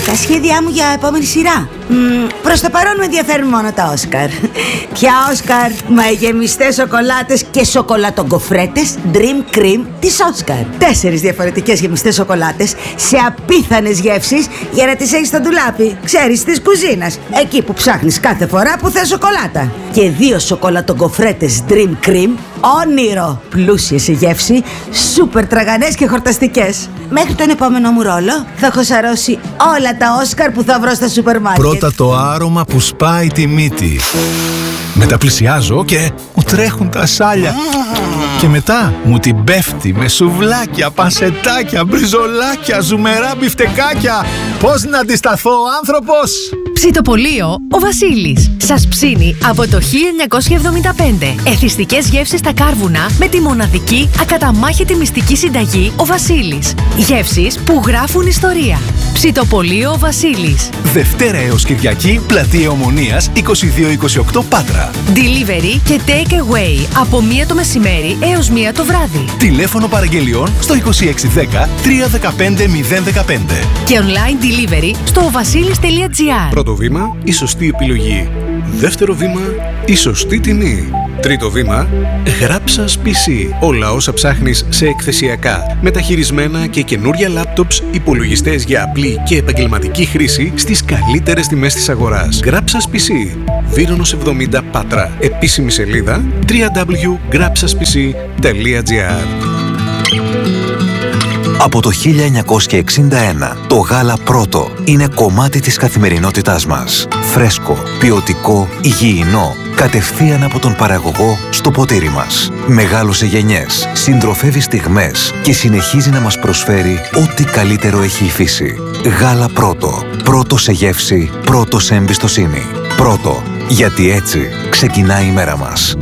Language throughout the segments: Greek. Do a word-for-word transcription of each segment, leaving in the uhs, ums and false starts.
Τα σχέδιά μου για επόμενη σειρά. Μ, προς το παρόν με ενδιαφέρουν μόνο τα Όσκαρ. Ποια Όσκαρ? Μα οι γεμιστές σοκολάτες και σοκολατογκοφρέτες Dream Cream της Όσκαρ. Τέσσερις διαφορετικές γεμιστές σοκολάτες σε απίθανες γεύσεις για να τις έχεις στο ντουλάπι. Ξέρεις, της κουζίνας. Εκεί που ψάχνεις κάθε φορά που θες σοκολάτα. Και δύο σοκολατογκοφρέτες Dream Cream, όνειρο. Πλούσιες σε γεύση, σούπερ τραγανές και χορταστικές. Μέχρι τον επόμενο μου ρόλο θα έχω σαρώσει όλα τα Όσκαρ που θα βρω στα σούπερ μάρκετ. Πρώτα το άρωμα που σπάει τη μύτη. Μετά πλησιάζω και μου τρέχουν τα σάλια. Και μετά μου την πέφτει με σουβλάκια, πανσετάκια, μπριζολάκια, ζουμερά μπιφτεκάκια. Πώς να αντισταθώ, άνθρωπος! Ψητοπολείο ο Βασίλης. Σας ψήνει από το χίλια εννιακόσια εβδομήντα πέντε. Εθιστικές γεύσεις στα κάρβουνα με τη μοναδική ακαταμάχητη μυστική συνταγή ο Βασίλης. Γεύσεις που γράφουν ιστορία. Ψητοπολείο ο Βασίλης. Δευτέρα έως Κυριακή, Πλατεία Ομονίας είκοσι δύο είκοσι οκτώ Πάτρα. Delivery και take away από μία το μεσημέρι έως μία το βράδυ. Τηλέφωνο παραγγελιών στο είκοσι έξι δέκα τριακόσια δεκαπέντε μηδέν δεκαπέντε. Και online delivery στο βασίλης τελεία τζι άρ. Πρώτο βήμα, η σωστή επιλογή. Δεύτερο βήμα, η σωστή τιμή. Τρίτο βήμα, Γράψας πι σι. Όλα όσα ψάχνεις σε εκθεσιακά, μεταχειρισμένα και καινούρια λάπτοψ, υπολογιστές για απλή και επαγγελματική χρήση στις καλύτερες τιμές της αγοράς. Γράψας πι σι. Βύρονος εβδομήντα Πάτρα. Επίσημη σελίδα double-u double-u double-u τελεία γράψας πι σι τελεία τζι άρ. Από το χίλια εννιακόσια εξήντα ένα, το γάλα Πρώτο είναι κομμάτι της καθημερινότητάς μας. Φρέσκο, ποιοτικό, υγιεινό, κατευθείαν από τον παραγωγό στο ποτήρι μας. Μεγάλωσε γενιές, συντροφεύει στιγμές και συνεχίζει να μας προσφέρει ό,τι καλύτερο έχει η φύση. Γάλα Πρώτο. Πρώτο σε γεύση, πρώτο σε εμπιστοσύνη. Πρώτο, γιατί έτσι ξεκινάει η μέρα μας.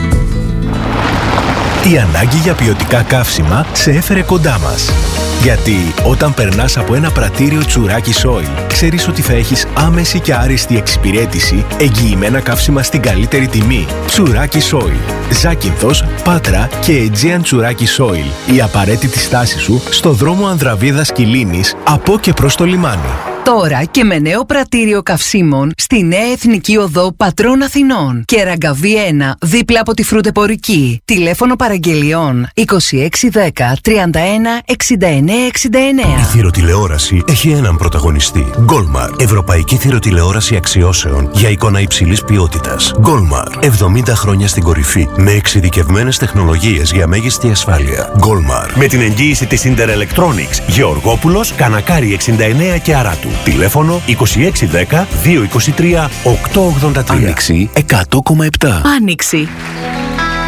Η ανάγκη για ποιοτικά καύσιμα σε έφερε κοντά μας. Γιατί όταν περνάς από ένα πρατήριο τσουράκι Soil, ξέρεις ότι θα έχεις άμεση και άριστη εξυπηρέτηση, εγγυημένα καύσιμα στην καλύτερη τιμή. Τσουράκι Soil. Ζάκυνθος, Πάτρα και Αιτζέαν τσουράκι Soil. Η απαραίτητη στάση σου στο δρόμο Ανδραβίδας Κιλίνης από και προς το λιμάνι. Τώρα και με νέο πρατήριο καυσίμων στη Νέα Εθνική Οδό Πατρών Αθηνών και Ραγκαβή ένα, δίπλα από τη Φρουτεπορική. Τηλέφωνο παραγγελιών είκοσι έξι δέκα τριάντα ένα εξήντα εννέα εξήντα εννέα. Η θηροτηλεόραση έχει έναν πρωταγωνιστή. Goldmar. Ευρωπαϊκή θηροτηλεόραση αξιώσεων για εικόνα υψηλής ποιότητας. Goldmar. εβδομήντα χρόνια στην κορυφή με εξειδικευμένες τεχνολογίες για μέγιστη ασφάλεια. Goldmar. Με την εγγύηση της Inter Electronics. Γεωργόπουλος, Κανακάρη εξήντα εννέα και Αράτου. Τηλέφωνο είκοσι έξι δέκα δύο είκοσι τρία οκτακόσια ογδόντα τρία. Άνοιξη εκατό κόμμα επτά. Άνοιξη.